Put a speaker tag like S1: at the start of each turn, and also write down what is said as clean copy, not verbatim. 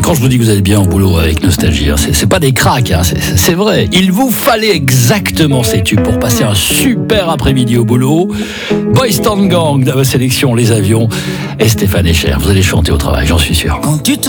S1: quand je vous dis que vous allez bien au boulot avec Nostalgie, hein, c'est pas des cracks, hein, c'est vrai. Il vous fallait exactement ces tubes pour passer un super après-midi au boulot. Boys Town Gang, dans votre sélection Les Avions et Stéphane Echer. Vous allez chanter au travail, j'en suis sûr.